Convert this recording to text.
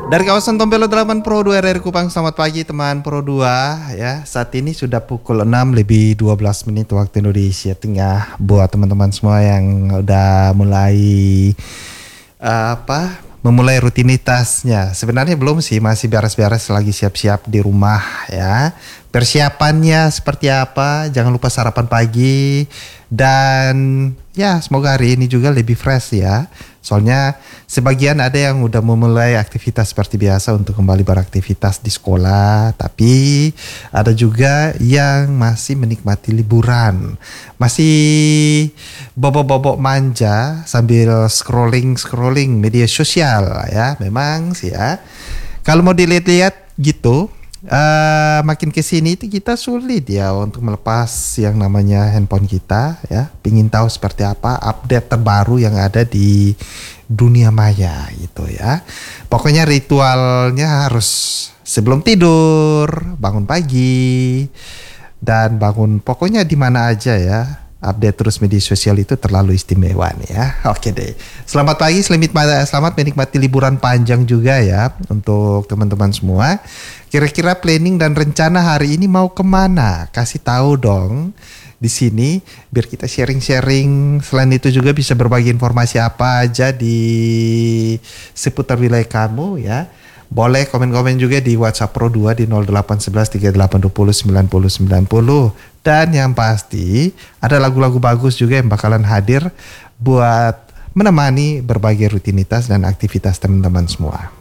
Dari kawasan Tompelo 8 Pro 2 RR Kupang, selamat pagi teman Pro 2 ya. Saat ini sudah pukul 6 lebih 12 menit waktu Indonesia Tengah. Buat teman-teman semua yang udah mulai memulai rutinitasnya. Sebenarnya belum sih, masih beres-beres lagi siap-siap di rumah ya. Persiapannya seperti apa? Jangan lupa sarapan pagi dan ya semoga hari ini juga lebih fresh ya. Soalnya sebagian ada yang udah memulai aktivitas seperti biasa untuk kembali beraktivitas di sekolah, tapi ada juga yang masih menikmati liburan, masih bobok-bobok manja sambil scrolling media sosial ya. Memang sih ya, kalau mau dilihat-lihat gitu, makin kesini itu kita sulit ya untuk melepas yang namanya handphone kita ya. Pingin tahu seperti apa update terbaru yang ada di dunia maya gitu ya. Pokoknya ritualnya harus sebelum tidur, bangun pagi, dan bangun pokoknya di mana aja ya. Update terus media sosial itu terlalu istimewa nih ya. Oke deh. Selamat pagi, selamat menikmati liburan panjang juga ya untuk teman-teman semua. Kira-kira planning dan rencana hari ini mau kemana? Kasih tahu dong di sini biar kita sharing-sharing. Selain itu juga bisa berbagi informasi apa aja di seputar wilayah kamu ya. Boleh komen-komen juga di WhatsApp Pro 2 di 0811 3820 9090. Dan yang pasti ada lagu-lagu bagus juga yang bakalan hadir buat menemani berbagai rutinitas dan aktivitas teman-teman semua.